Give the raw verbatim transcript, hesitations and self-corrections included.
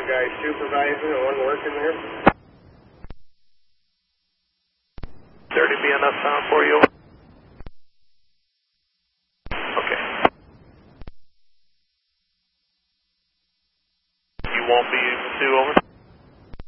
guy supervising and one working there? thirty be enough sound for you? Okay. You won't be using two, over?